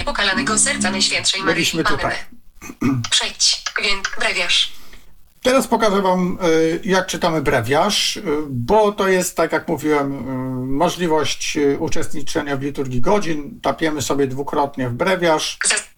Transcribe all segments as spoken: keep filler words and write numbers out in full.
Niepokalanego Serca Najświętszej Maryi Byliśmy Panny. tutaj. Przejdź, więc brewiarz. Teraz pokażę Wam, jak czytamy brewiarz, bo to jest, tak jak mówiłem, możliwość uczestniczenia w liturgii godzin. Tapiemy sobie dwukrotnie w brewiarz.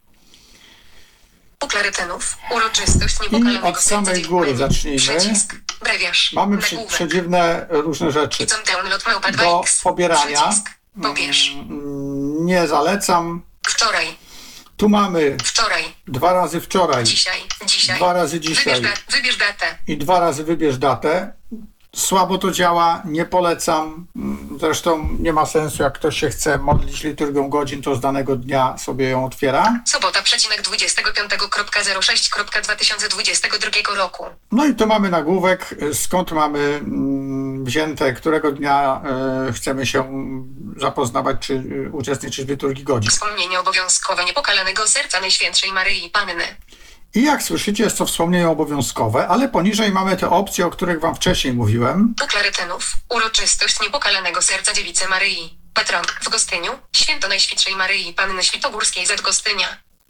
U klarytenów. Uroczystość Niepokalanego I od samej góry zacznijmy. Przycisk. Brewiarz. Mamy przy, przedziwne różne rzeczy do pobierania. Pobierz. Nie zalecam. Wczoraj. Tu mamy Wczoraj. dwa razy wczoraj. Dzisiaj. Dzisiaj. Dwa razy dzisiaj. Wybierz, da wybierz datę. I dwa razy wybierz datę. Słabo to działa, nie polecam. Zresztą nie ma sensu, jak ktoś się chce modlić liturgią godzin, to z danego dnia sobie ją otwiera. Sobota, przecinek dwudziestego piątego zero sześć dwa tysiące dwudziestego drugiego roku. No i tu mamy nagłówek, skąd mamy mm, wzięte, którego dnia y, chcemy się zapoznawać, czy y, uczestniczyć w liturgii godzin. Wspomnienie obowiązkowe Niepokalanego Serca Najświętszej Maryi Panny. I jak słyszycie, jest to wspomnienie obowiązkowe, ale poniżej mamy te opcje, o których Wam wcześniej mówiłem. U klarytenów. Uroczystość Niepokalanego Serca Dziewicy Maryi. Patron. W Gostyniu. Święto Najświętszej Maryi Panny Świętogórskiej z Gostynia.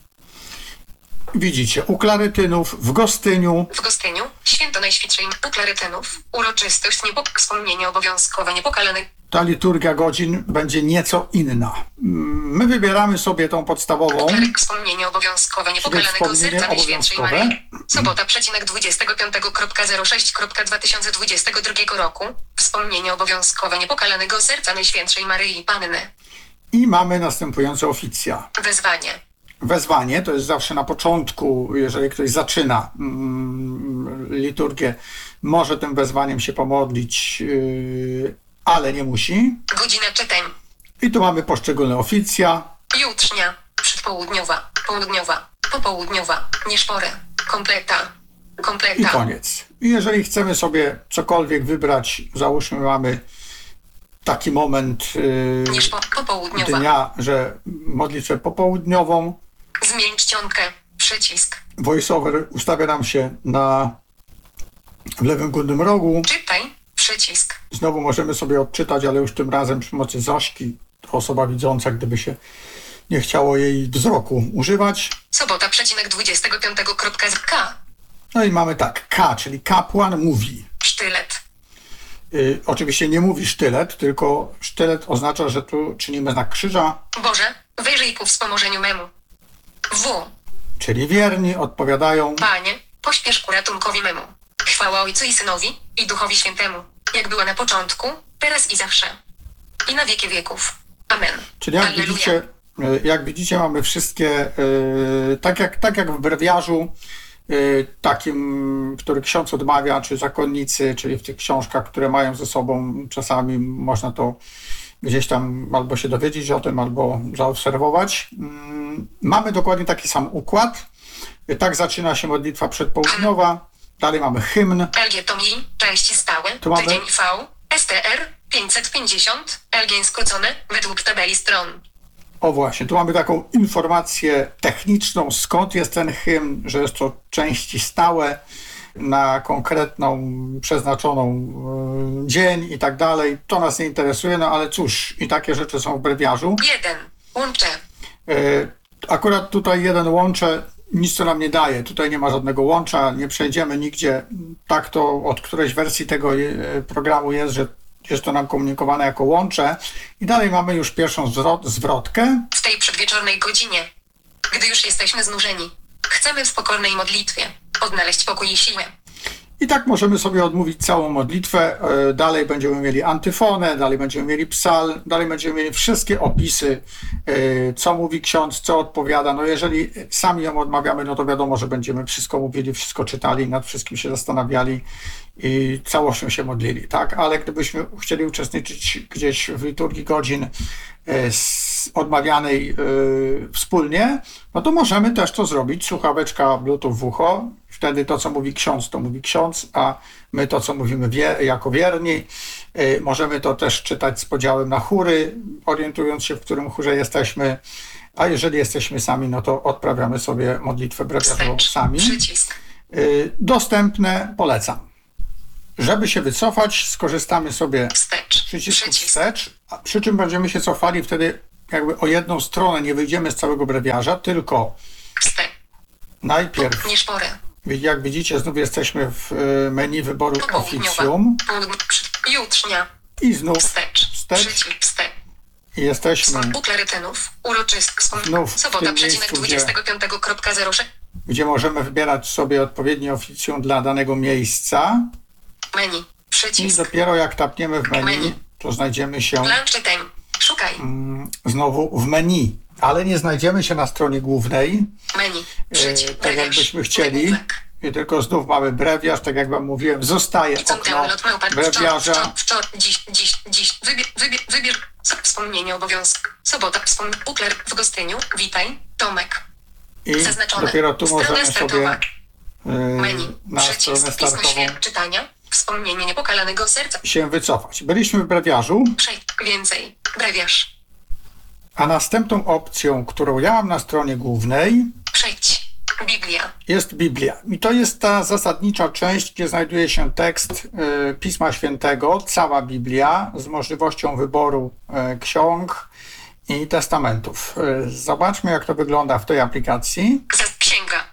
Widzicie, u klarytynów, w Gostyniu. W Gostyniu. Święto Najświętszej U klarytynów. Uroczystość niepok... Wspomnienie obowiązkowe Niepokalanego. Ta liturgia godzin będzie nieco inna. My wybieramy sobie tą podstawową. Wspomnienie obowiązkowe Niepokalanego Serca Najświętszej Maryi. Sobota, przecinek dwudziestego piątego zero sześć dwa tysiące dwudziestego drugiego roku. Wspomnienie obowiązkowe Niepokalanego Serca Najświętszej Maryi Panny. I mamy następujące oficja. Wezwanie. Wezwanie to jest zawsze na początku, jeżeli ktoś zaczyna mm, liturgię, może tym wezwaniem się pomodlić, yy, ale nie musi. Godzina czytań. I tu mamy poszczególne oficja. Jutrznia, przedpołudniowa, południowa, popołudniowa, nieszporę, kompleta, kompleta. I koniec. I jeżeli chcemy sobie cokolwiek wybrać, załóżmy mamy taki moment yy, dnia, że modlitwę popołudniową. Zmień czcionkę, przycisk. VoiceOver ustawia nam się na w lewym górnym rogu. Czytaj, przycisk. Znowu możemy sobie odczytać, ale już tym razem przy pomocy Zośki, osoba widząca, gdyby się nie chciało jej wzroku używać. Sobota, przecinek dwudziestego piątego K. No i mamy tak, K, czyli kapłan mówi. Sztylet. Y, oczywiście nie mówi sztylet, tylko sztylet oznacza, że tu czynimy znak krzyża. Boże, wyjrzyj ku wspomożeniu memu. W. Czyli wierni odpowiadają. Panie, pośpiesz ku ratunkowi memu. Chwała Ojcu i Synowi, i Duchowi Świętemu, jak była na początku, teraz i zawsze, i na wieki wieków. Amen. Czyli jak Alleluja. widzicie, jak widzicie, mamy wszystkie, yy, tak, jak, tak jak w brewiarzu, yy, takim, który ksiądz odmawia, czy zakonnicy, czyli w tych książkach, które mają ze sobą, czasami można to gdzieś tam albo się dowiedzieć o tym, albo zaobserwować. Yy, mamy dokładnie taki sam układ. Yy, tak zaczyna się modlitwa przedpołudniowa. Dalej mamy hymn. L G to mi, części stałe, Tu mamy- tydzień V, S T R pięćset pięćdziesiąt, L G skrócone, według tabeli stron. O właśnie, tu mamy taką informację techniczną, skąd jest ten hymn, że jest to części stałe na konkretną, przeznaczoną y, dzień i tak dalej. To nas nie interesuje, no ale cóż, i takie rzeczy są w brewiarzu. jeden. Łącze. Y, akurat tutaj jeden łącze nic to nam nie daje. Tutaj nie ma żadnego łącza, nie przejdziemy nigdzie. Tak to od którejś wersji tego y, programu jest, że jest to nam komunikowane jako łącze. I dalej mamy już pierwszą zwrot, zwrotkę. W tej przedwieczornej godzinie, gdy już jesteśmy znużeni, chcemy w spokojnej modlitwie odnaleźć pokój i siłę. I tak możemy sobie odmówić całą modlitwę. E, Dalej będziemy mieli antyfonę, dalej będziemy mieli psalm, dalej będziemy mieli wszystkie opisy, e, co mówi ksiądz, co odpowiada. No jeżeli sami ją odmawiamy, no to wiadomo, że będziemy wszystko mówili, wszystko czytali, nad wszystkim się zastanawiali i całością się modlili, tak? Ale gdybyśmy chcieli uczestniczyć gdzieś w liturgii godzin e, z odmawianej e, wspólnie, no to możemy też to zrobić. Słuchaweczka Bluetooth w ucho. Wtedy to, co mówi ksiądz, to mówi ksiądz, a my to, co mówimy wie, jako wierni. Yy, możemy to też czytać z podziałem na chóry, orientując się, w którym chórze jesteśmy. A jeżeli jesteśmy sami, no to odprawiamy sobie modlitwę brewiarzową sami. Przycisk. Yy, dostępne, polecam. Żeby się wycofać, skorzystamy sobie Wstecz. z przycisku Przycisk. wstecz, a przy czym będziemy się cofali wtedy jakby o jedną stronę nie wyjdziemy z całego brewiarza, tylko Wstęp. najpierw, Nie szporę. jak widzicie, znów jesteśmy w y, menu wyboru Popołudniowa. Officium Południe. przy- Jutrznia. i znów Wstecz. Wstecz. Przycisk. Wstecz. jesteśmy, Uklerytynów. Uroczysk. Znów w Sobota. tym Przecinek miejscu, dwudziestego piątego kropka zero sześć. gdzie możemy wybierać sobie odpowiednie Officium dla danego miejsca Menu. i Przycisk. dopiero jak tapniemy w menu, Menu. to znajdziemy się Lunch time. Szukaj. znowu w menu, ale nie znajdziemy się na stronie głównej, Menu. e, Przycisk. tak jakbyśmy chcieli, Nagłówek. i tylko znów mamy brewiarz, tak jak wam mówiłem, zostaje okno Lot Małpa. brewiarza. Wczor, wczor, dziś, dziś, dziś. Wybierz, wybierz, wybierz. So- Wspomnienie obowiązk. Sobota. Wspomnienie. Ukler w Gostyniu. Witaj. Tomek. I Zaznaczone. dopiero tu Strona możemy startowa. sobie Menu. e, na stronę Przycisk. Pismo startową świat czytania. Wspomnienie niepokalanego serca. się wycofać. Byliśmy w brewiarzu, Przejdź. Więcej. Brewiarz. a następną opcją, którą ja mam na stronie głównej, Przejdź. Biblia. jest Biblia. I to jest ta zasadnicza część, gdzie znajduje się tekst e, Pisma Świętego, cała Biblia, z możliwością wyboru e, ksiąg i testamentów. E, zobaczmy, jak to wygląda w tej aplikacji. Zas- Księga.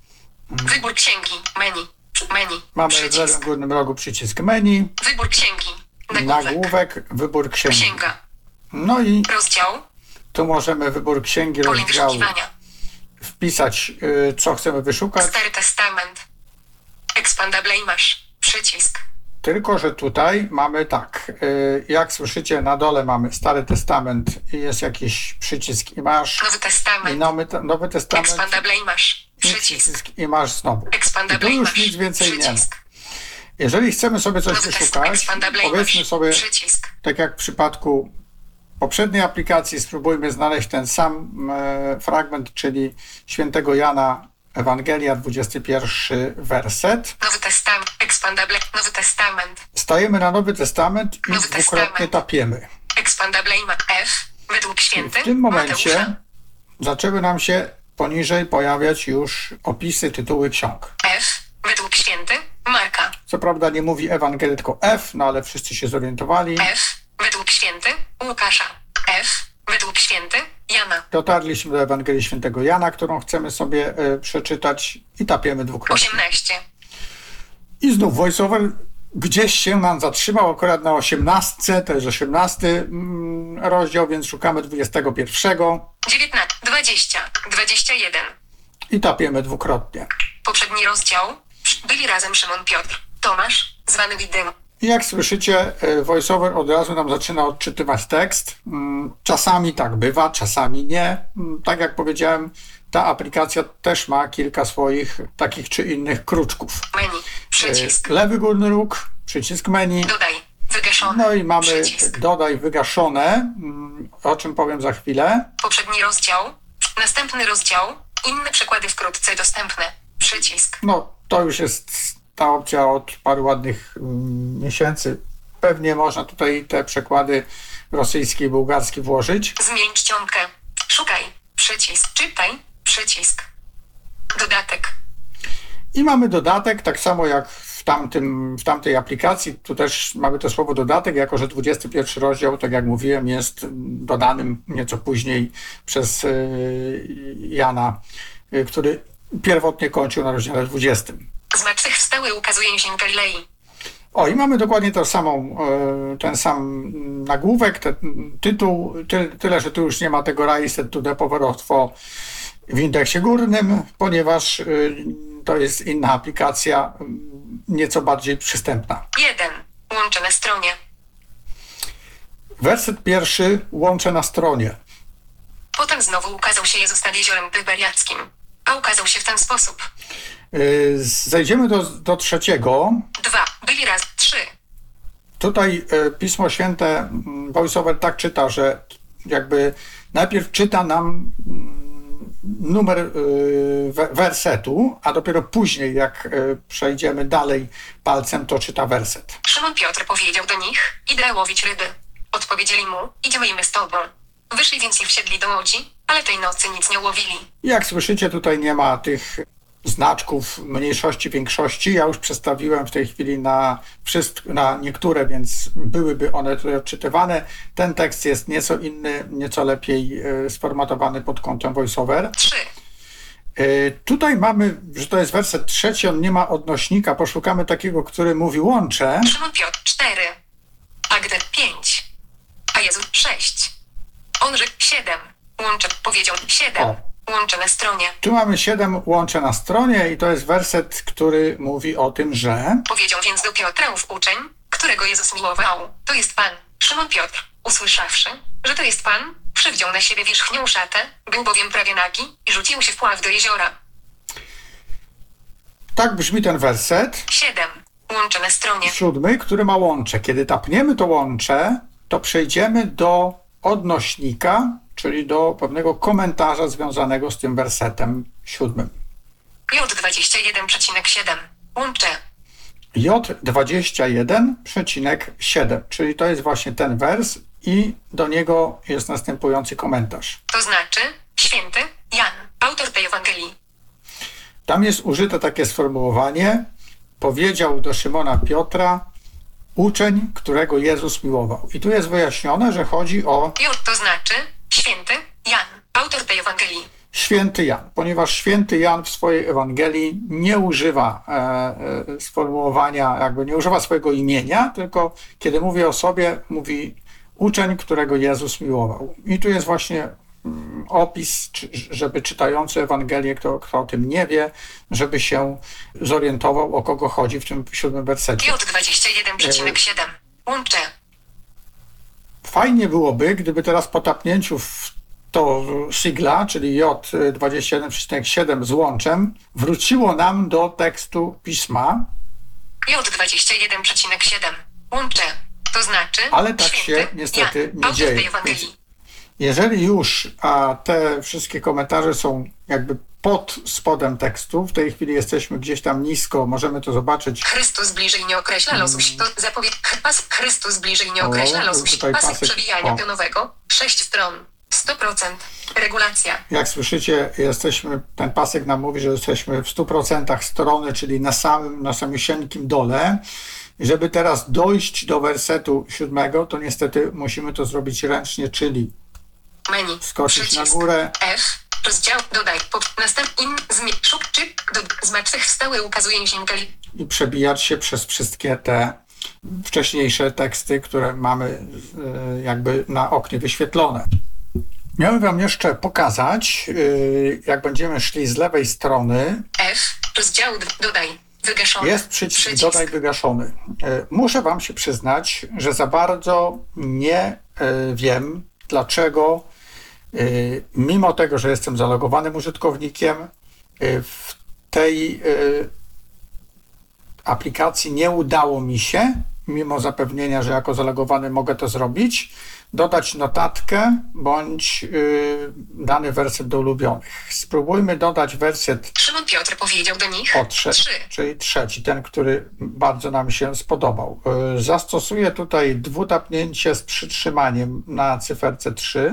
Wybór księgi. Menu. Menu. Mamy w Przycisk. lewym górnym rogu przycisk menu, Wybór księgi. Nagłówek. nagłówek, wybór księgi. Księga. No i Rozdział. tu możemy wybór księgi, Pole rozdziału wyszukiwania. wpisać, e, co chcemy wyszukać. Stary Testament. Expandable Image. Przycisk. Tylko że tutaj mamy tak, y, jak słyszycie, na dole mamy Stary Testament i jest jakiś przycisk i masz, Nowy i Testament. Nowy, Nowy Testament Expandable Image. i Przycisk. przycisk i masz znowu. I Expandable tu już Image. nic więcej nie ma. Przycisk. Jeżeli chcemy sobie coś Nowy Testament. wyszukać, Expandable powiedzmy Image. sobie, Przycisk. tak jak w przypadku poprzedniej aplikacji, spróbujmy znaleźć ten sam e, fragment, czyli świętego Jana, Ewangelia, dwudziesty pierwszy werset. Nowy Testament. Expandable. Nowy Testament. Stajemy na Nowy Testament i Nowy dwukrotnie Testament. tapiemy. Expandable Image. F. Według święty. W tym momencie Mateusza. zaczęły nam się poniżej pojawiać już opisy, tytuły ksiąg. F. Według święty. Marka. Co prawda nie mówi Ewangelii, tylko F, no ale wszyscy się zorientowali. F. Według święty. Łukasza. F. Według święty. Jana. Dotarliśmy do Ewangelii Świętego Jana, którą chcemy sobie e, przeczytać i tapiemy dwukrotnie. osiemnaście. I znów voiceover gdzieś się nam zatrzymał, akurat na osiemnastce, to jest osiemnasty mm, rozdział, więc szukamy dwudziestego pierwszego dziewiętnaście. dwadzieścia. dwadzieścia jeden. i tapiemy dwukrotnie. Poprzedni rozdział. Byli razem Szymon Piotr. Tomasz. Zwany Widym. I jak słyszycie, e, voiceover od razu nam zaczyna odczytywać tekst. Mm, Czasami tak bywa, czasami nie. Mm, Tak jak powiedziałem, ta aplikacja też ma kilka swoich takich czy innych kruczków. Menu. Przycisk. E, Lewy górny róg, przycisk menu. Dodaj. Wygaszony. No i mamy Przycisk. dodaj wygaszone, mm, o czym powiem za chwilę. Poprzedni rozdział. Następny rozdział. Inne przykłady wkrótce dostępne. Przycisk. No to już jest ta opcja od paru ładnych mm, miesięcy. Pewnie można tutaj te przekłady rosyjski i bułgarski włożyć. Zmień czcionkę. Szukaj. Przycisk. Czytaj. Przycisk. Dodatek. I mamy dodatek, tak samo jak w, tamtym, w tamtej aplikacji. Tu też mamy to słowo dodatek, jako że dwudziesty pierwszy rozdział, tak jak mówiłem, jest dodanym nieco później przez y, Jana, y, który pierwotnie kończył na rozdziale dwudziestym. Zmartwychwstały ukazuje się Galilei. O, i mamy dokładnie tą samą, e, ten sam nagłówek, ten tytuł, ty, tyle, że tu już nie ma tego Raised to the Power of w indeksie górnym, ponieważ e, to jest inna aplikacja, nieco bardziej przystępna. jeden. Łączę na stronie. Werset pierwszy łączę na stronie. Potem znowu ukazał się Jezus nad jeziorem Tyberiackim. A ukazał się w ten sposób. E, zejdziemy do, do trzeciego. dwa. Byli raz. trzy. Tutaj e, Pismo Święte, mm, voiceover tak czyta, że jakby najpierw czyta nam mm, numer y, we- wersetu, a dopiero później, jak y, przejdziemy dalej palcem, to czyta werset. Szymon Piotr powiedział do nich: idę łowić ryby. Odpowiedzieli mu: idziemy i my z tobą. Wyszli więc i wsiedli do łodzi, ale tej nocy nic nie łowili. Jak słyszycie, tutaj nie ma tych znaczków mniejszości, większości. Ja już przestawiłem w tej chwili na, wszystko, na niektóre, więc byłyby one tutaj odczytywane. Ten tekst jest nieco inny, nieco lepiej y, sformatowany pod kątem voiceover. trzy. Y, tutaj mamy, że to jest werset trzeci, on nie ma odnośnika. Poszukamy takiego, który mówi łącze. Szymon Piotr cztery. Agder pięć. A Jezu sześć. On rzekł siedem. Łącze powiedział siedem. O. Łącze na stronie. Tu mamy siedem łącze na stronie i to jest werset, który mówi o tym, że Powiedział więc do Piotra ów uczeń, którego Jezus miłował. To jest Pan. Szymon Piotr, usłyszawszy, że to jest Pan, przywdział na siebie wierzchnią szatę, był bowiem prawie nagi i rzucił się w pław do jeziora. tak brzmi ten werset. siedem. Łącze na stronie. Siódmy, który ma łącze. Kiedy tapniemy to łącze, to przejdziemy do odnośnika, czyli do pewnego komentarza związanego z tym wersetem siódmym. J dwadzieścia jeden przecinek siedem. Łącze. J dwadzieścia jeden przecinek siedem, czyli to jest właśnie ten wers i do niego jest następujący komentarz. To znaczy, święty Jan, autor tej Ewangelii. Tam jest użyte takie sformułowanie: powiedział do Szymona Piotra uczeń, którego Jezus miłował. I tu jest wyjaśnione, że chodzi o J to znaczy, święty Jan, autor tej Ewangelii. święty Jan, ponieważ święty Jan w swojej Ewangelii nie używa e, e, sformułowania, jakby nie używa swojego imienia, tylko kiedy mówi o sobie, mówi uczeń, którego Jezus miłował. I tu jest właśnie mm, opis, czy, żeby czytający Ewangelię, kto, kto o tym nie wie, żeby się zorientował, o kogo chodzi w tym siódmym wersecie. J dwadzieścia jeden przecinek siedem. Łącze. Fajnie byłoby, gdyby teraz po tapnięciu w to sigla, czyli J dwadzieścia jeden przecinek siedem z łączem, wróciło nam do tekstu pisma, J dwadzieścia jeden przecinek siedem. Łącze. To znaczy, ale tak święty się niestety Jan, nie autor dzieje. tej Więc Ewangelii. jeżeli już a te wszystkie komentarze są jakby pod spodem tekstu, w tej chwili jesteśmy gdzieś tam nisko, możemy to zobaczyć. Chrystus bliżej nie określa losu. To zapowiedź. Pas Chrystus bliżej nie O, określa losu. tutaj Pasek pasek. przewijania O. pionowego. sześć stron. sto procent. Regulacja. Jak słyszycie, jesteśmy, ten pasek nam mówi, że jesteśmy w stu procentach strony, czyli na samym, na samym dole. I żeby teraz dojść do wersetu siódmego, to niestety musimy to zrobić ręcznie, czyli Menu. skoczyć na Przycisk. górę. F. Rozdział. Dodaj. Po, następnie in. Zmień. Szuk. Czy. Do, zmartwychwstały ukazuje ziemkę. I przebijać się przez wszystkie te wcześniejsze teksty, które mamy y, jakby na oknie wyświetlone. Miałem wam jeszcze pokazać, y, jak będziemy szli z lewej strony, F. Rozdział. Dodaj. Wygaszony. jest przycisk dodaj wygaszony. Y, Muszę wam się przyznać, że za bardzo nie y, wiem, dlaczego y, mimo tego, że jestem zalogowanym użytkownikiem, y, w tej y, aplikacji nie udało mi się, mimo zapewnienia, że jako zalogowany mogę to zrobić, dodać notatkę bądź yy, dany werset do ulubionych. Spróbujmy dodać werset Szymon Piotr powiedział do nich. o trze- Trzy. czyli trzeci, ten, który bardzo nam się spodobał. Yy, zastosuję tutaj dwutapnięcie z przytrzymaniem na cyferce trzy.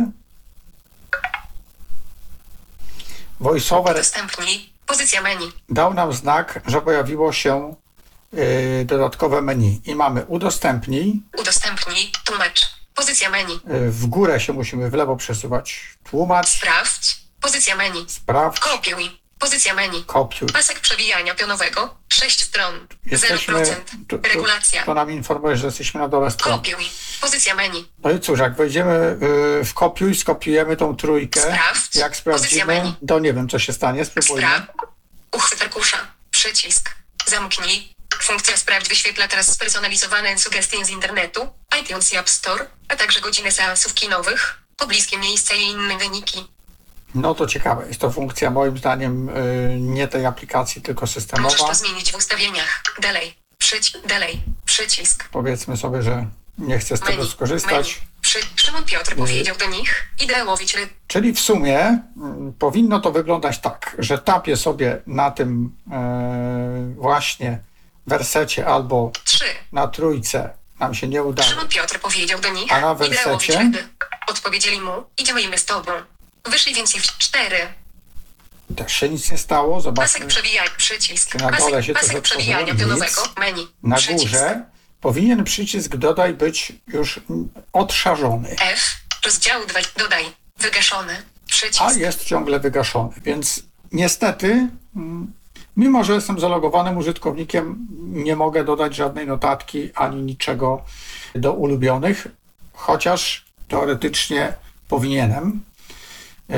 VoiceOver Udostępnij. Pozycja menu. dał nam znak, że pojawiło się yy, dodatkowe menu. I mamy udostępnij. Udostępnij. Tłumacz. Pozycja menu. Yy, w górę się musimy w lewo przesuwać. Tłumacz, Sprawdź. Pozycja menu. sprawdź, Kopiuj. Pozycja menu. kopiuj. Pasek przewijania pionowego. sześć stron. zero Jesteśmy, procent. to, to, Regulacja. to nam informuje, że jesteśmy na dole strony. Kopiuj. Pozycja menu. No i cóż, jak wejdziemy yy, w kopiuj, skopiujemy tą trójkę, Sprawdź. jak Pozycja sprawdzimy, menu. to nie wiem, co się stanie, spróbujmy. Sprawdź. Uchwyt arkusza. Przycisk. Zamknij. Funkcja sprawdź wyświetla teraz spersonalizowane sugestie z internetu, iTunes i App Store, a także godziny seansów kinowych, pobliskie miejsca i inne wyniki. No to ciekawe, jest to funkcja moim zdaniem yy, nie tej aplikacji, tylko Możesz systemowa. to zmienić w ustawieniach. Dalej. Przyć. Dalej. Przycisk. Powiedzmy sobie, że nie chcę z tego Menu. skorzystać. Menu. Przy... Szymon Piotr powiedział do nich, idę łowić ryb. Czyli w sumie mm, powinno to wyglądać tak, że tapię sobie na tym yy, właśnie wersecie albo Trzy. na trójce, nam się nie udało. Szymon Piotr powiedział do nich, A na idę łowić wersecie? ryby. Odpowiedzieli mu, idziemy z tobą. Wyszli więc i w cztery. Też się nic nie stało. Zobaczmy. Pasek przewijania, przycisk. Czy na dole Pasek, się coś pasek otworzyło? przewijania Nic. pionowego, menu, Na przycisk. górze powinien przycisk dodaj być już odszarzony, F, rozdział dwa, dodaj, wygaszony, przycisk. a jest ciągle wygaszony. Więc niestety, mm, mimo że jestem zalogowanym użytkownikiem, nie mogę dodać żadnej notatki ani niczego do ulubionych, chociaż teoretycznie powinienem. Yy,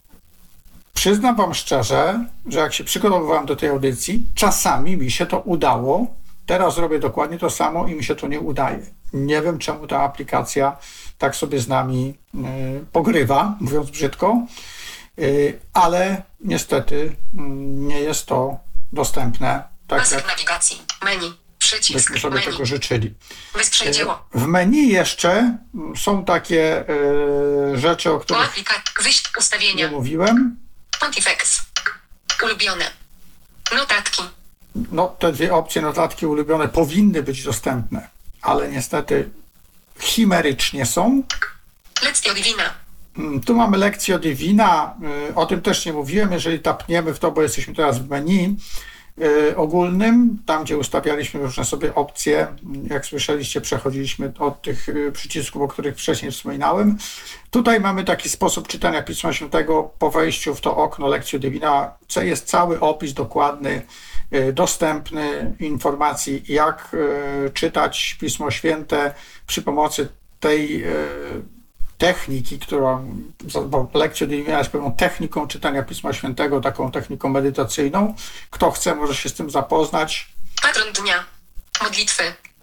Przyznam wam szczerze, że jak się przygotowywałem do tej audycji, czasami mi się to udało. Teraz robię dokładnie to samo i mi się to nie udaje. Nie wiem, czemu ta aplikacja tak sobie z nami y, pogrywa, mówiąc brzydko, y, ale niestety y, nie jest to dostępne tak, Pasek jak nawigacji, menu, przycisk, byśmy sobie menu, tego życzyli. wysprząj dzieło. W menu jeszcze są takie y, rzeczy, o O których aplikacji, wyjść, nie ustawienia, mówiłem. Pontifex, ulubione, notatki, No, te dwie opcje, notatki ulubione, powinny być dostępne, ale niestety chimerycznie są. Lectio Divina, Mm, Tu mamy lekcję Divina, y, o tym też nie mówiłem, jeżeli tapniemy w to, bo jesteśmy teraz w menu y, ogólnym, tam gdzie ustawialiśmy różne sobie opcje, jak słyszeliście, przechodziliśmy od tych y, przycisków, o których wcześniej wspominałem. Tutaj mamy taki sposób czytania Pisma Świętego po wejściu w to okno lekcji Divina, co jest cały opis dokładny, y, dostępny informacji, jak y, czytać Pismo Święte przy pomocy tej y, techniki, którą, bo lekcja Divina jest pewną techniką czytania Pisma Świętego, taką techniką medytacyjną. Kto chce, może się z tym zapoznać. patron dnia, modlitwy,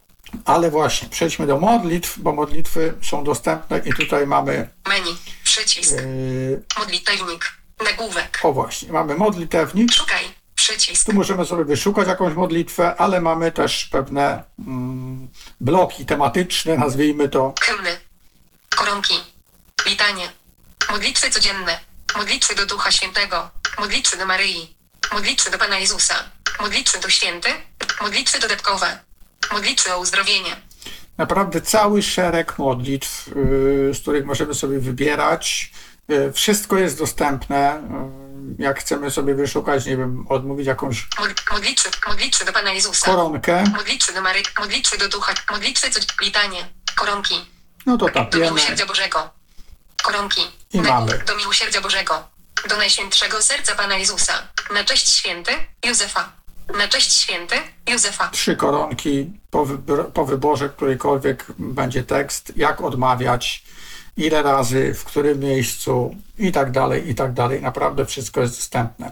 Ale właśnie, przejdźmy do modlitw, bo modlitwy są dostępne i tutaj mamy, menu, przycisk, yy, modlitewnik, nagłówek, o właśnie, mamy modlitewnik. szukaj, przycisk, Tu możemy sobie wyszukać jakąś modlitwę, ale mamy też pewne mm, bloki tematyczne, nazwijmy to. hymny, koronki, litanie, modlitwy codzienne, modlitwy do Ducha Świętego, modlitwy do Maryi, modlitwy do Pana Jezusa, modlitwy do święty, modlitwy dodatkowe, modlitwy o uzdrowienie, Naprawdę cały szereg modlitw, yy, z których możemy sobie wybierać. Yy, Wszystko jest dostępne. Yy, Jak chcemy sobie wyszukać, nie wiem, odmówić jakąś Mod- modlitwy, modlitwy do Pana Jezusa, koronkę, modlitwy do Maryi, modlitwy do Ducha, modlitwy codzienne, litanie, koronki, no to do tapiemy. miłosierdzia Bożego, koronki, I mamy. nagłówek do miłosierdzia Bożego, do Najświętszego Serca Pana Jezusa, na cześć święty Józefa, na cześć święty Józefa, Trzy koronki po, wybor- po wyborze którejkolwiek będzie tekst, jak odmawiać, ile razy, w którym miejscu i tak dalej, i tak dalej. Naprawdę wszystko jest dostępne.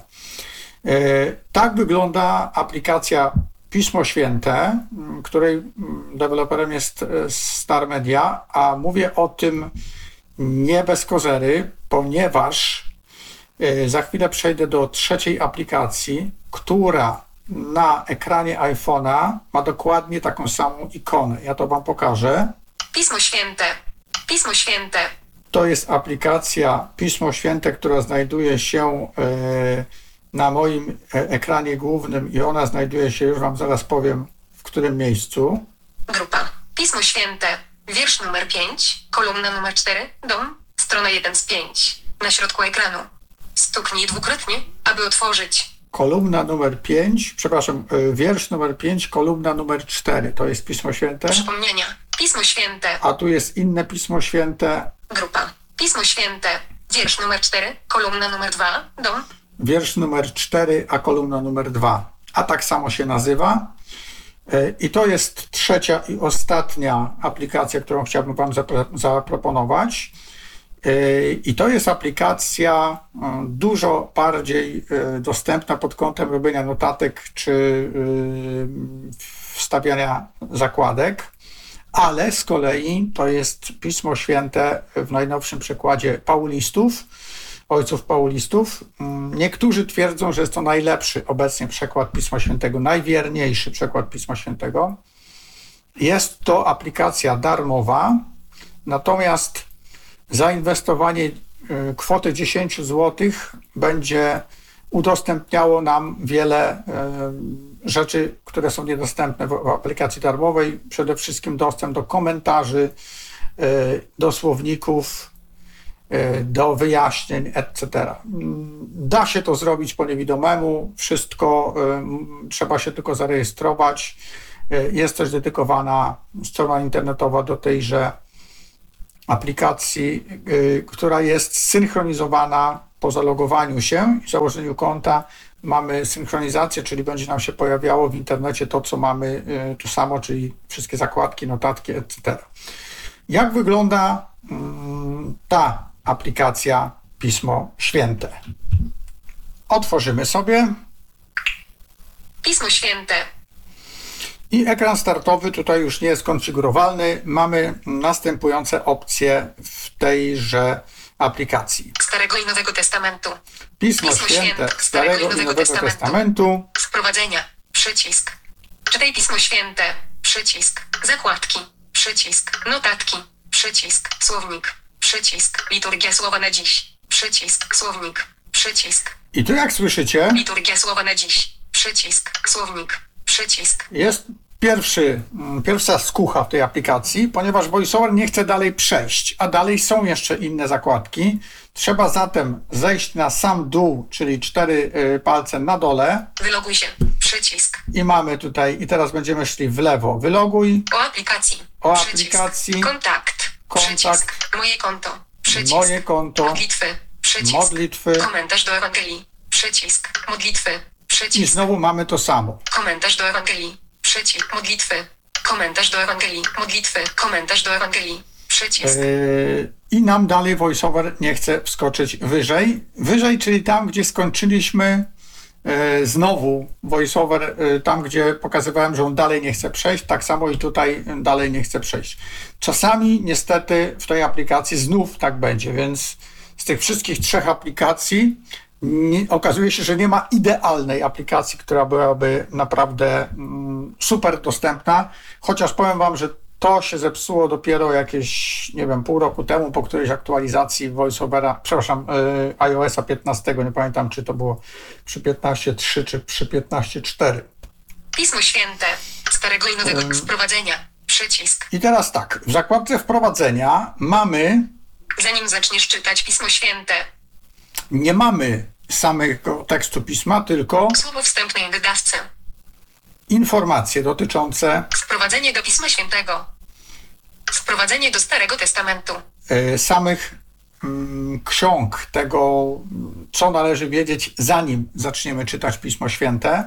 Yy, Tak wygląda aplikacja Pismo Święte, m, której m, deweloperem jest e, Star Media, a mówię o tym nie bez kozery, ponieważ e, za chwilę przejdę do trzeciej aplikacji, która na ekranie iPhone'a ma dokładnie taką samą ikonę. Ja to wam pokażę. Pismo Święte, Pismo Święte, To jest aplikacja Pismo Święte, która znajduje się e, na moim e, ekranie głównym i ona znajduje się, już wam zaraz powiem, w którym miejscu. grupa, Pismo Święte, wiersz numer pięć, kolumna numer cztery, dom, strona jeden z pięć, na środku ekranu. Stuknij dwukrotnie, aby otworzyć. Kolumna numer pięć, przepraszam, e, wiersz numer pięć, kolumna numer cztery. To jest Pismo Święte, Przypomnienia, Pismo Święte, a tu jest inne Pismo Święte, grupa, Pismo Święte, wiersz numer cztery, kolumna numer dwa, dom, wiersz numer cztery, a kolumna numer dwa. A tak samo się nazywa. E, I to jest trzecia i ostatnia aplikacja, którą chciałbym wam zapro- zaproponować. E, I to jest aplikacja e, dużo bardziej e, dostępna pod kątem robienia notatek czy e, wstawiania zakładek, ale z kolei to jest Pismo Święte w najnowszym przekładzie Paulistów, ojców Paulistów. Mm, Niektórzy twierdzą, że jest to najlepszy obecnie przekład Pisma Świętego, najwierniejszy przekład Pisma Świętego. Jest to aplikacja darmowa, natomiast zainwestowanie y, kwoty dziesięć złotych będzie udostępniało nam wiele y, rzeczy, które są niedostępne w, w aplikacji darmowej. Przede wszystkim dostęp do komentarzy, y, do słowników, do wyjaśnień, et cetera. Da się to zrobić po niewidomemu, wszystko, trzeba się tylko zarejestrować. Jest też dedykowana strona internetowa do tejże aplikacji, która jest synchronizowana po zalogowaniu się i założeniu konta. Mamy synchronizację, czyli będzie nam się pojawiało w internecie to, co mamy tu samo, czyli wszystkie zakładki, notatki, et cetera. Jak wygląda ta aplikacja Pismo Święte? Otworzymy sobie. Pismo Święte. I ekran startowy tutaj już nie jest konfigurowalny. Mamy następujące opcje w tejże aplikacji. Starego i Nowego Testamentu. Pismo, Pismo Święte Święte Starego i Nowego Testamentu. Testamentu. Wprowadzenia. Przycisk. Czytaj Pismo Święte. Przycisk. Zakładki. Przycisk. Notatki. Przycisk. Słownik. Przycisk. Liturgia Słowa na dziś. Przycisk. Słownik. Przycisk. I tu jak słyszycie, Liturgia Słowa na dziś. Przycisk. Słownik. Przycisk. jest pierwszy, mm, pierwsza skucha w tej aplikacji, ponieważ VoiceOver nie chce dalej przejść, a dalej są jeszcze inne zakładki. Trzeba zatem zejść na sam dół, czyli cztery y, palce na dole Wyloguj się. Przycisk. i mamy tutaj, i teraz będziemy szli w lewo. Wyloguj, O aplikacji. O Przycisk. aplikacji. Kontakt. Kontakt. Przycisk. Moje konto. Przycisk. moje konto, Modlitwy. Przycisk. modlitwy Komentarz do Ewangelii. Przycisk. Modlitwy. i Przycisk. znowu mamy to samo. Komentarz do Ewangelii. Przycisk. Modlitwy. Komentarz do Ewangelii. Modlitwy. Komentarz do Ewangelii. Przycisk. Yy, I nam dalej VoiceOver nie chce wskoczyć wyżej. Wyżej, czyli tam, gdzie skończyliśmy. Yy, znowu VoiceOver, yy, tam, gdzie pokazywałem, że on dalej nie chce przejść, tak samo i tutaj dalej nie chce przejść. Czasami niestety w tej aplikacji znów tak będzie, więc z tych wszystkich trzech aplikacji nie, okazuje się, że nie ma idealnej aplikacji, która byłaby naprawdę mm, super dostępna, chociaż powiem wam, że to się zepsuło dopiero jakieś, nie wiem, pół roku temu po którejś aktualizacji VoiceOvera, przepraszam, yy, iOS-a piętnastego, nie pamiętam, czy to było przy piętnaście trzy, czy przy piętnaście cztery. Pismo Święte. Starego i Nowego Ym. Wprowadzenia. Przycisk. I teraz tak, w zakładce wprowadzenia mamy, Zanim zaczniesz czytać Pismo Święte. nie mamy samego tekstu pisma, tylko Słowo wstępne i wydawcę. informacje dotyczące Wprowadzenie do Pisma Świętego. Wprowadzenie do Starego Testamentu. y, samych mm, ksiąg, tego, co należy wiedzieć, zanim zaczniemy czytać Pismo Święte.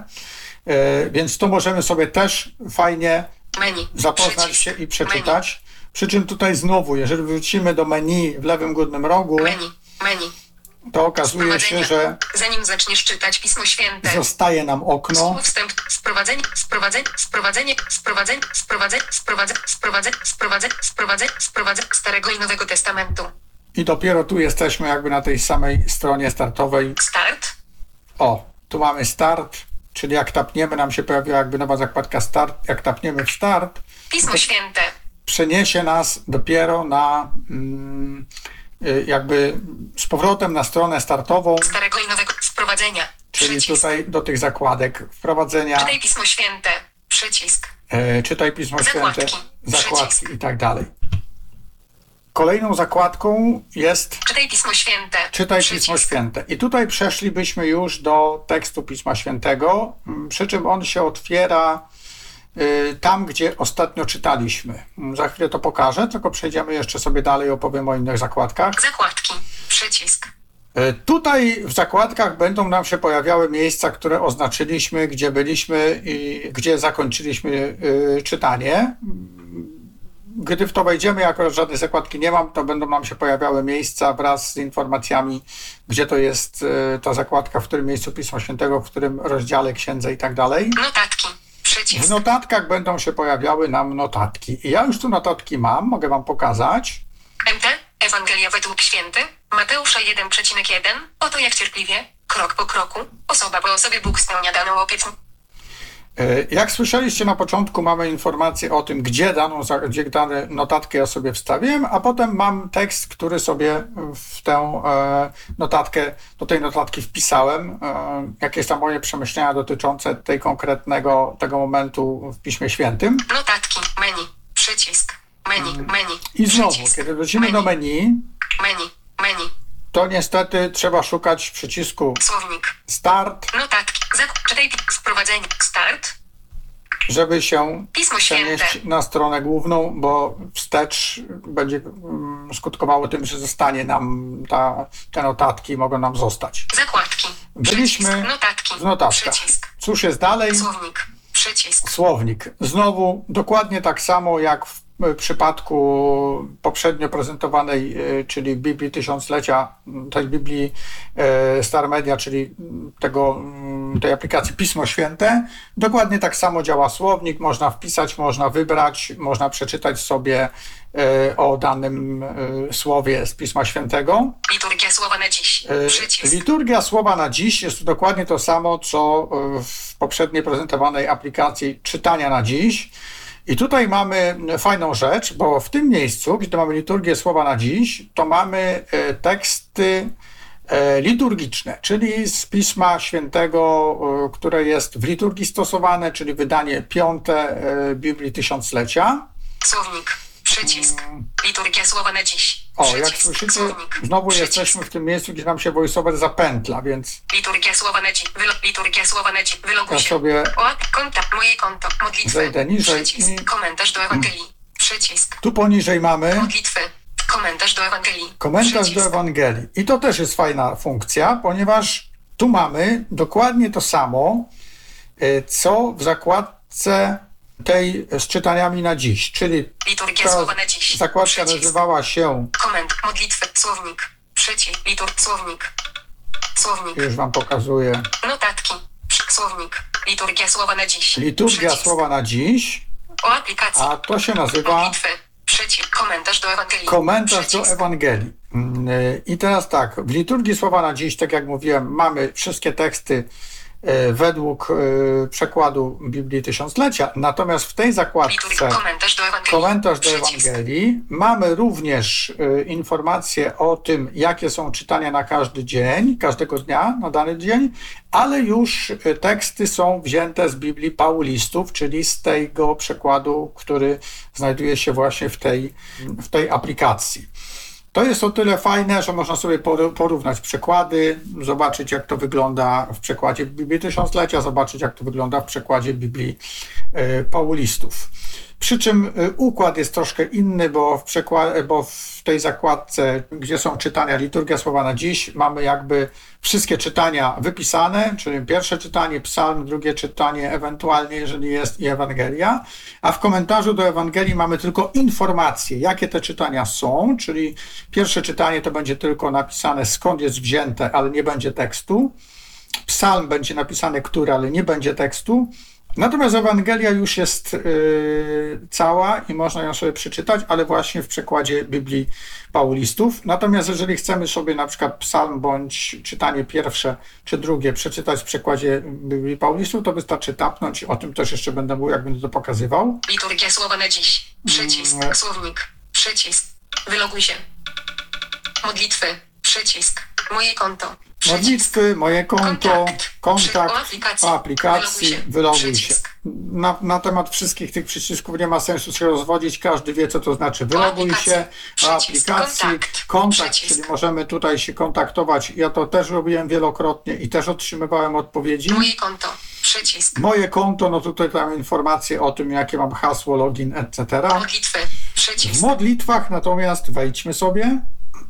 Y, więc to możemy sobie też fajnie Menu. zapoznać Przycisk. się i przeczytać. Przy czym tutaj znowu, jeżeli wrócimy do menu w lewym górnym rogu, Menu. Menu. Menu. to okazuje się, że Zanim zaczniesz czytać Pismo Święte. zostaje nam okno. Słowo wstęp. Sprowadzenie. Sprowadzenie. Sprowadzenie. Sprowadzenie. Sprowadzenie. Sprowadzenie. Sprowadzenie. Sprowadzenie. Sprowadzenie. Sprowadzenie Starego i Nowego Testamentu. I dopiero tu jesteśmy jakby na tej samej stronie startowej. Start. O, tu mamy start, czyli jak tapniemy, nam się pojawiła jakby nowa zakładka start. Jak tapniemy w start, Pismo Święte. przeniesie nas dopiero na mm, y, jakby z powrotem na stronę startową, Starego i Nowego Wprowadzenia. czyli Przycisk. tutaj do tych zakładek wprowadzenia, Czytaj Pismo Święte. Przycisk. e, czytaj Pismo Zakładki. Święte, zakładki Przycisk. i tak dalej. Kolejną zakładką jest Czytaj Pismo Święte. Czytaj Przycisk. Pismo Święte. I tutaj przeszlibyśmy już do tekstu Pisma Świętego, m, przy czym on się otwiera y, tam, gdzie ostatnio czytaliśmy. M, Za chwilę to pokażę, tylko przejdziemy jeszcze sobie dalej, opowiem o innych zakładkach. Zakładki. Przycisk. Y, Tutaj w zakładkach będą nam się pojawiały miejsca, które oznaczyliśmy, gdzie byliśmy i gdzie zakończyliśmy y, czytanie. Gdy w to wejdziemy, jako żadnej zakładki nie mam, to będą nam się pojawiały miejsca wraz z informacjami, gdzie to jest y, ta zakładka, w którym miejscu Pisma Świętego, w którym rozdziale, księdze i tak dalej. Notatki. W Przycisk. notatkach będą się pojawiały nam notatki. I ja już tu notatki mam, mogę wam pokazać. M T. Ewangelia według święty. Mateusza jeden przecinek jeden. Oto jak cierpliwie, krok po kroku, osoba po osobie Bóg spełnia daną obietnicę. Y, Jak słyszeliście na początku, mamy informację o tym, gdzie daną, za- gdzie dane notatkę ja sobie wstawiłem, a potem mam tekst, który sobie w tę e, notatkę, do tej notatki wpisałem. E, jakieś tam moje przemyślenia dotyczące tej konkretnego, tego momentu w Piśmie Świętym. Notatki. Menu. Przycisk. Menu. Menu. I znowu, Przycisk. kiedy wrócimy do menu, Menu. Menu. to niestety trzeba szukać przycisku Słownik. Start, Notatki. Zakup. Czytaj. Wprowadzenie. Start. żeby się Pismo święte. przenieść na stronę główną, bo wstecz będzie mm, skutkowało tym, że zostanie nam ta, te notatki mogą nam zostać. Zakładki. Byliśmy Przycisk. Notatki. w notatkach. Przycisk. Cóż jest dalej? Słownik. Przycisk. Słownik. Znowu dokładnie tak samo jak w przypadku poprzednio prezentowanej, czyli Biblii Tysiąclecia, tej Biblii Star Media, czyli tego, tej aplikacji Pismo Święte. Dokładnie tak samo działa słownik. Można wpisać, można wybrać, można przeczytać sobie o danym słowie z Pisma Świętego. Liturgia słowa na dziś. Przycisk. Liturgia słowa na dziś jest dokładnie to samo, co w poprzedniej prezentowanej aplikacji czytania na dziś. I tutaj mamy fajną rzecz, bo w tym miejscu, gdzie mamy liturgię słowa na dziś, to mamy teksty liturgiczne, czyli z Pisma Świętego, które jest w liturgii stosowane, czyli wydanie piąte Biblii Tysiąclecia. Słownik. Przycisk. Liturgia słowa na dziś. O, Przycisk. jak słyszycie, Słownik. znowu Przycisk. jesteśmy w tym miejscu, gdzie nam się voiceover zapętla, więc Liturgia słowa na dziś. Wylo- Liturgia słowa na dziś. Wyloguj ja się. sobie O, kontakt. Moje konto. Modlitwy. zejdę niżej Przycisk. i- Komentarz do Ewangelii. Przycisk. tu poniżej mamy Modlitwy. Komentarz do Ewangelii. komentarz do Przycisk. Ewangelii. I to też jest fajna funkcja, ponieważ tu mamy dokładnie to samo, y, co w zakładce tej z czytaniami na dziś, czyli Liturgia ta słowa na dziś. zakładka Przycisk. nazywała się, Komend. Modlitwy. Słownik. Przycisk. Litur. Słownik. Słownik. już wam pokazuję, Notatki. Przy- Słownik. Liturgia słowa na dziś. liturgia Przycisk. słowa na dziś, O aplikacji. a to się nazywa Modlitwy. Przycisk. Komentarz do Ewangelii. komentarz do Przycisk. Ewangelii. Mm, y, I teraz tak, w liturgii słowa na dziś, tak jak mówiłem, mamy wszystkie teksty y, według y, przekładu Biblii Tysiąclecia, natomiast w tej zakładce Liturgia. Komentarz do Ewangelii. komentarz do Przycisk. Ewangelii mamy również y, informacje o tym, jakie są czytania na każdy dzień, każdego dnia, na dany dzień, ale już y, teksty są wzięte z Biblii Paulistów, czyli z tego przekładu, który znajduje się właśnie w tej, w tej aplikacji. To jest o tyle fajne, że można sobie poru- porównać przekłady, zobaczyć jak to wygląda w przekładzie Biblii Tysiąclecia, zobaczyć jak to wygląda w przekładzie Biblii e, Paulistów. Przy czym e, układ jest troszkę inny, bo w, przekła- bo w tej zakładce, gdzie są czytania Liturgia Słowa na dziś, mamy jakby wszystkie czytania wypisane, czyli pierwsze czytanie, psalm, drugie czytanie, ewentualnie jeżeli jest i Ewangelia, a w komentarzu do Ewangelii mamy tylko informacje, jakie te czytania są, czyli pierwsze czytanie to będzie tylko napisane skąd jest wzięte, ale nie będzie tekstu. Psalm będzie napisany który, ale nie będzie tekstu. Natomiast Ewangelia już jest yy, cała i można ją sobie przeczytać, ale właśnie w przekładzie Biblii Paulistów. Natomiast jeżeli chcemy sobie na przykład psalm bądź czytanie pierwsze czy drugie przeczytać w przekładzie Biblii Paulistów, to wystarczy tapnąć. O tym też jeszcze będę mówił, jak będę to pokazywał. Liturgia słowa na dziś. Przycisk. Mm. Słownik. Przycisk. Wyloguj się. Modlitwy. Przycisk. Moje konto. Przycisk. Modlitwy, moje konto, Kontakt. kontakt, Przy- o aplikacji. o aplikacji, Wyloguj się. wyloguj się. Przycisk. Na, na temat wszystkich tych przycisków nie ma sensu się rozwodzić, każdy wie, co to znaczy wyloguj aplikacji. się, o Przycisk. aplikacji, Kontakt. kontakt, Przycisk. czyli możemy tutaj się kontaktować. Ja to też robiłem wielokrotnie i też otrzymywałem odpowiedzi. Moje konto. Przycisk. Moje konto, no tutaj tam informacje o tym, jakie mam hasło, login, et cetera. Modlitwy. W Przycisk. modlitwach natomiast wejdźmy sobie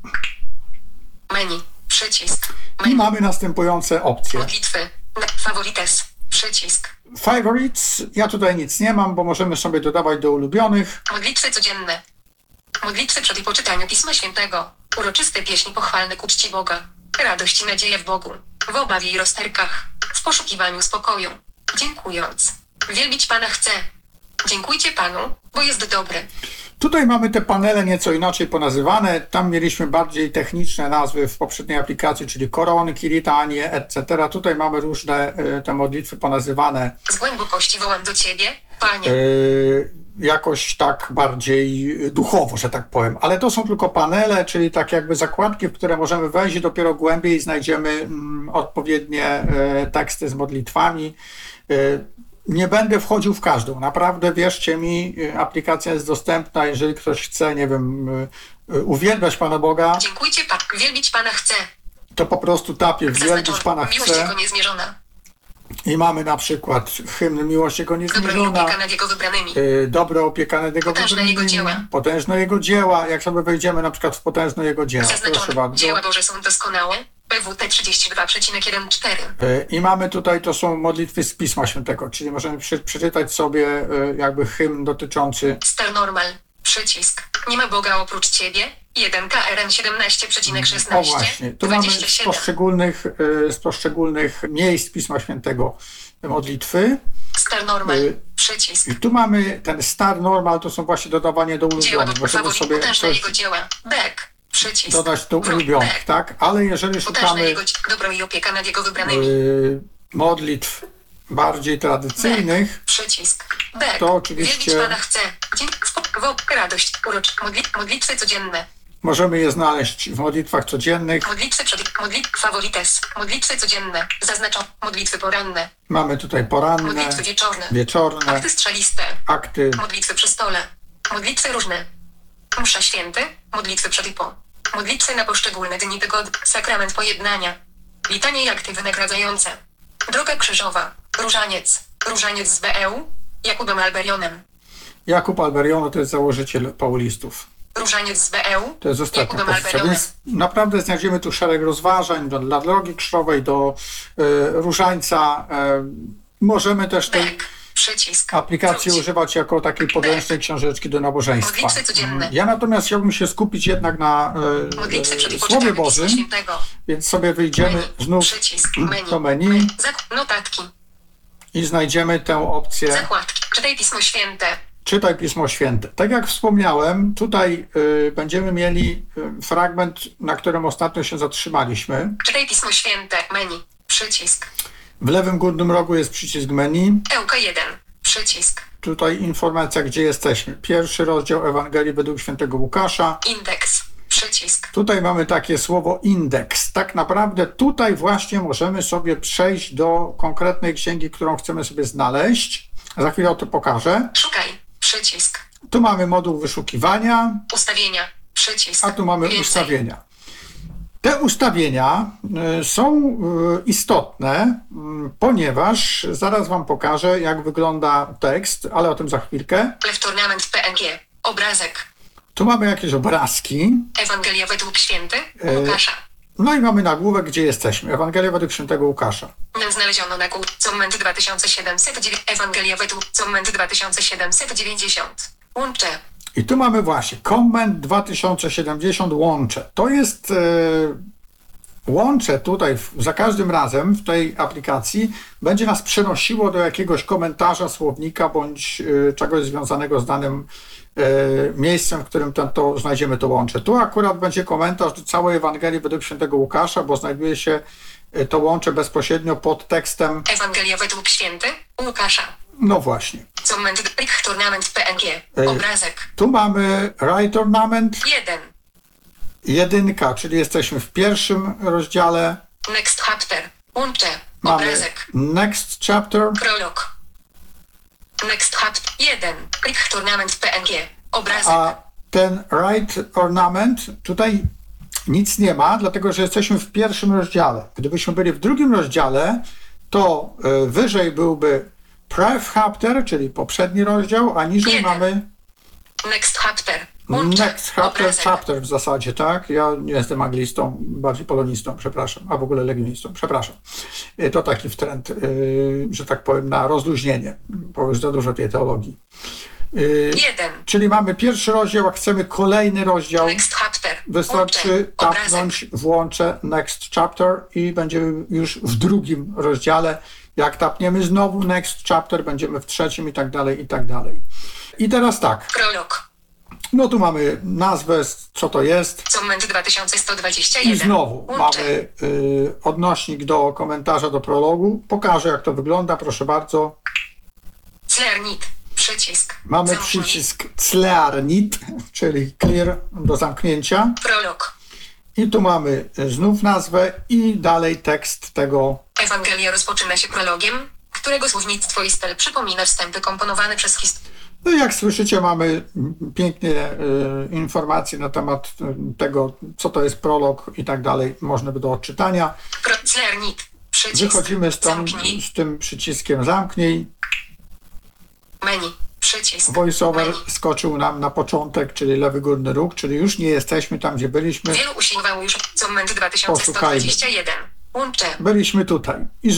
Menu. Przycisk. i Menu. mamy następujące opcje. Modlitwy. Na- Favorites. Przycisk. Favorites, ja tutaj nic nie mam, bo możemy sobie dodawać do ulubionych. Modlitwy codzienne. Modlitwy przed i po czytaniu Pisma Świętego. Uroczyste pieśni pochwalne ku czci Boga. Radość i nadzieja w Bogu. W obawie i rozterkach. W poszukiwaniu spokoju. Dziękując. Wielbić Pana chcę. Dziękujcie Panu, bo jest dobry. Tutaj mamy te panele nieco inaczej ponazywane. Tam mieliśmy bardziej techniczne nazwy w poprzedniej aplikacji, czyli koronki, litanie, et cetera. Tutaj mamy różne y, te modlitwy ponazywane Z głębokości wołam do Ciebie, Panie. y, jakoś tak bardziej duchowo, że tak powiem. Ale to są tylko panele, czyli tak jakby zakładki, w które możemy wejść i dopiero głębiej znajdziemy mm, odpowiednie y, teksty z modlitwami. Y, Nie będę wchodził w każdą. Naprawdę, wierzcie mi, aplikacja jest dostępna. Jeżeli ktoś chce, nie wiem, y, uwielbiać Pana Boga, Dziękujcie Pan. Wielbić Pana chcę. to po prostu tapię wielbić Zaznaczone. Pana Miłość chcę Jego niezmierzona. i mamy na przykład hymn Miłość Jego Dobro i niezmierzona, opieka nad Jego wybranymi. y, dobre opieka nad Jego Potężne Jego wybranymi, dzieła. potężne Jego dzieła. Jak sobie wejdziemy na przykład w potężne Jego dzieła, proszę Zaznaczone. bardzo. Dzieła Boże są doskonałe. P W T trzydzieści dwa przecinek czternaście. Y, I mamy tutaj, to są modlitwy z Pisma Świętego, czyli możemy przy, przeczytać sobie y, jakby hymn dotyczący Star Normal. Przycisk. Nie ma Boga oprócz Ciebie. jeden K R M siedemnaście przecinek O szesnaście. właśnie, tu mamy dwadzieścia z siedem. poszczególnych, y, z poszczególnych miejsc Pisma Świętego modlitwy. Star Normal. Y, Przycisk. I tu mamy ten Star Normal, to są właśnie dodawanie do Dzieła ulubionych. Boże. Możemy Faworyt. sobie Potężne coś Jego dzieła. Back. Przycisk. dodać do Wróg. ulubionych, Back. tak? Ale jeżeli Potężne szukamy Jego dzie- dobro i opieka nad Jego wybranymi. y, modlitw bardziej tradycyjnych, Przycisk. Back. To oczywiście- Wielbić Pana chcę. Dzień, spokój, radość, urocz, modli, modlitwy codzienne. możemy je znaleźć w modlitwach codziennych. Modlitwy przed, modlitwy favorites, modlitwy codzienne, zaznaczą, modlitwy poranne, Mamy tutaj poranne, modlitwy wieczorne, wieczorne, akty strzeliste, akty, modlitwy przy stole, modlitwy różne, msza święty, modlitwy przed i po, modlitwy na poszczególne dni tygodnia, sakrament pojednania, litanie i akty wynagradzające, droga krzyżowa, różaniec, różaniec z B E U, Jakubem Alberionem, Jakub Alberiono to jest założyciel paulistów. różaniec z B E U, To jest ostatnia Jakubem pozycja, Alberionem. więc naprawdę znajdziemy tu szereg rozważań do, dla drogi krzyżowej, do y, różańca. Y, możemy też tej Back, przycisk, aplikacji wróć. używać jako takiej podręcznej książeczki do nabożeństwa. Modlitwy codzienne. Ja natomiast chciałbym się skupić jednak na Modlitwy przed i y, po Słowie czytaniu Bożym, Pisma Świętego. więc sobie wyjdziemy Menu, znów przycisk, menu, do menu Zak- notatki, i znajdziemy tę opcję zakładki, czytaj Pismo Święte, Czytaj Pismo Święte. Tak jak wspomniałem, tutaj y, będziemy mieli y, fragment, na którym ostatnio się zatrzymaliśmy. czytaj Pismo Święte, menu, przycisk, W lewym górnym rogu jest przycisk menu. E U K jeden, przycisk, Tutaj informacja, gdzie jesteśmy. Pierwszy rozdział Ewangelii według świętego Łukasza. indeks, przycisk, Tutaj mamy takie słowo indeks. Tak naprawdę tutaj właśnie możemy sobie przejść do konkretnej księgi, którą chcemy sobie znaleźć. Za chwilę o to pokażę. szukaj, przycisk, Tu mamy moduł wyszukiwania, ustawienia, przycisk, a tu mamy więcej, ustawienia. Te ustawienia y, są y, istotne, y, ponieważ zaraz Wam pokażę, jak wygląda tekst, ale o tym za chwilkę. Left ornament P N G, obrazek, Tu mamy jakieś obrazki, Ewangelia według Święty, E, Łukasza, no i mamy nagłówek, gdzie jesteśmy. Ewangelia według świętego Łukasza. znaleziono na Google, Comment dwa tysiące siedemset dziewięć, Ewangelia według Comment dwa tysiące siedemset dziewięćdziesiąt, łącze, I tu mamy właśnie Comment dwa tysiące siedemdziesiąt łącze. To jest e, łącze tutaj, w, za każdym razem w tej aplikacji będzie nas przenosiło do jakiegoś komentarza, słownika bądź e, czegoś związanego z danym e, miejscem, w którym ten, to znajdziemy to łącze. Tu akurat będzie komentarz do całej Ewangelii według świętego Łukasza, bo znajduje się e, to łącze bezpośrednio pod tekstem. Ewangelia według Święty, Łukasza, No właśnie. Comment Right ornament P N G, E, obrazek, Tu mamy Right Ornament, jeden, jedynka, czyli jesteśmy w pierwszym rozdziale. Next chapter, łącze, Mamy obrazek, Next Chapter, prolog, Next chapter, jeden, Click ornament P N G, obrazek, a ten Right Ornament tutaj nic nie ma, dlatego że jesteśmy w pierwszym rozdziale. Gdybyśmy byli w drugim rozdziale, to y, wyżej byłby Prev Chapter, czyli poprzedni rozdział, a niżej Jeden. mamy Next chapter, łącze, Next Chapter, obrazek, chapter w zasadzie, tak? Ja nie jestem anglistą, bardziej polonistą, przepraszam, a w ogóle legionistą, przepraszam. Y, To taki wtręt, y, że tak powiem, na rozluźnienie, bo już za dużo tej teologii. Y, jeden, Czyli mamy pierwszy rozdział, a chcemy kolejny rozdział. Next chapter, Wystarczy łącze, obrazek, tapnąć w łącze Next Chapter i będziemy już w drugim rozdziale. Jak tapniemy znowu Next Chapter, będziemy w trzecim i tak dalej, i tak dalej. I teraz tak, prolog, no tu mamy nazwę, co to jest. Comment dwa tysiące sto dwadzieścia I jeden, znowu łącze, mamy y, odnośnik do komentarza do prologu. Pokażę, jak to wygląda, proszę bardzo. Clernit, przycisk, Mamy zamknij, przycisk Clearnit, czyli clear do zamknięcia. prolog, I tu mamy znów nazwę i dalej tekst tego. Ewangelia rozpoczyna się prologiem, którego słownictwo i styl przypomina wstępy komponowane przez hist... No i jak słyszycie, mamy pięknie y, informacje na temat y, tego, co to jest prolog i tak dalej, można by do odczytania. Zernit. Przycisk. Wychodzimy stąd Zamknij. z tym przyciskiem zamknij. Menu. Przycisk. VoiceOver Menu. skoczył nam na początek, czyli lewy górny róg, czyli już nie jesteśmy tam, gdzie byliśmy. Wielu usiłowało już. Zoment dwa tysiące sto dwadzieścia jeden. Łącze. Byliśmy tutaj. I